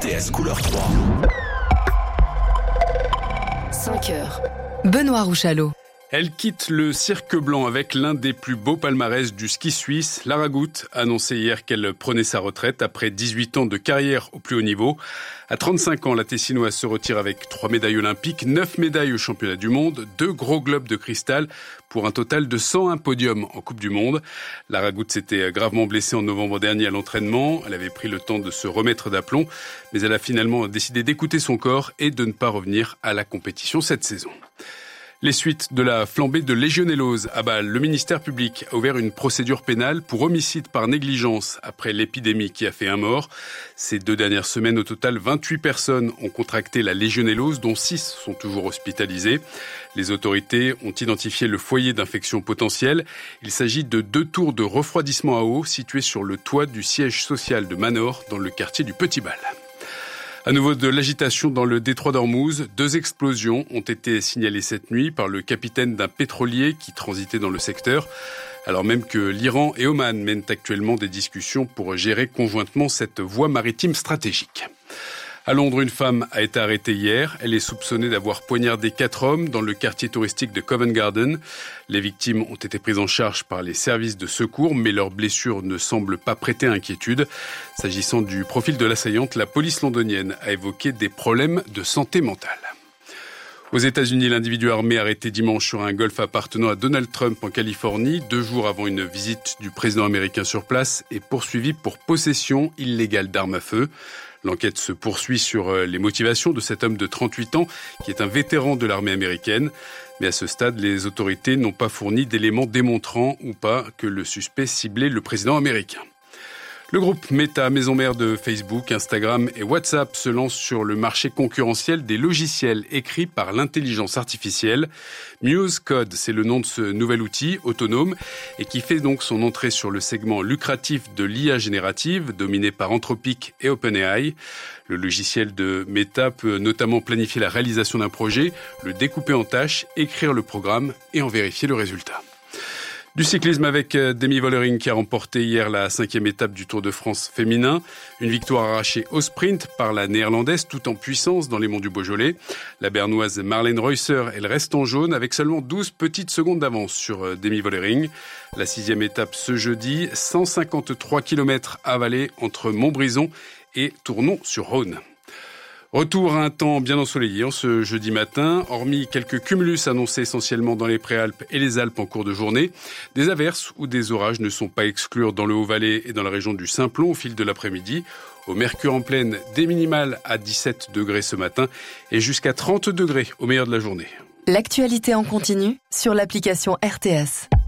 RTS couleur 3. 5 heures. Benoît Rouchalot. Elle quitte le cirque blanc avec l'un des plus beaux palmarès du ski suisse. Lara Gut a annoncé hier qu'elle prenait sa retraite après 18 ans de carrière au plus haut niveau. À 35 ans, la Tessinoise se retire avec 3 médailles olympiques, 9 médailles aux championnats du monde, 2 gros globes de cristal pour un total de 101 podiums en Coupe du Monde. Lara Gut s'était gravement blessée en novembre dernier à l'entraînement. Elle avait pris le temps de se remettre d'aplomb, mais elle a finalement décidé d'écouter son corps et de ne pas revenir à la compétition cette saison. Les suites de la flambée de légionellose à Bâle. Le ministère public a ouvert une procédure pénale pour homicide par négligence après l'épidémie qui a fait un mort. Ces 2 dernières semaines, au total, 28 personnes ont contracté la légionellose, dont 6 sont toujours hospitalisées. Les autorités ont identifié le foyer d'infection potentielle. Il s'agit de 2 tours de refroidissement à eau situées sur le toit du siège social de Manor, dans le quartier du Petit Bâle. À nouveau de l'agitation dans le détroit d'Ormuz. 2 explosions ont été signalées cette nuit par le capitaine d'un pétrolier qui transitait dans le secteur, alors même que l'Iran et Oman mènent actuellement des discussions pour gérer conjointement cette voie maritime stratégique. À Londres, une femme a été arrêtée hier. Elle est soupçonnée d'avoir poignardé 4 hommes dans le quartier touristique de Covent Garden. Les victimes ont été prises en charge par les services de secours, mais leurs blessures ne semblent pas prêter à inquiétude. S'agissant du profil de l'assaillante, la police londonienne a évoqué des problèmes de santé mentale. Aux États-Unis, l'individu armé arrêté dimanche sur un golf appartenant à Donald Trump en Californie, 2 jours avant une visite du président américain sur place, est poursuivi pour possession illégale d'armes à feu. L'enquête se poursuit sur les motivations de cet homme de 38 ans qui est un vétéran de l'armée américaine. Mais à ce stade, les autorités n'ont pas fourni d'éléments démontrant ou pas que le suspect ciblait le président américain. Le groupe Meta, maison mère de Facebook, Instagram et WhatsApp, se lance sur le marché concurrentiel des logiciels écrits par l'intelligence artificielle. Muse Code, c'est le nom de ce nouvel outil autonome et qui fait donc son entrée sur le segment lucratif de l'IA générative, dominé par Anthropic et OpenAI. Le logiciel de Meta peut notamment planifier la réalisation d'un projet, le découper en tâches, écrire le programme et en vérifier le résultat. Du cyclisme avec Demi Vollering qui a remporté hier la 5e étape du Tour de France féminin. Une victoire arrachée au sprint par la néerlandaise tout en puissance dans les monts du Beaujolais. La bernoise Marlène Reusser, elle reste en jaune avec seulement 12 petites secondes d'avance sur Demi Vollering. La 6e étape ce jeudi, 153 km avalés entre Montbrison et Tournon-sur-Rhône. Retour à un temps bien ensoleillé ce jeudi matin, hormis quelques cumulus annoncés essentiellement dans les Préalpes et les Alpes en cours de journée. Des averses ou des orages ne sont pas exclus dans le Haut-Valais et dans la région du Simplon au fil de l'après-midi. Au mercure en pleine, des minimales à 17 degrés ce matin et jusqu'à 30 degrés au meilleur de la journée. L'actualité en continu sur l'application RTS.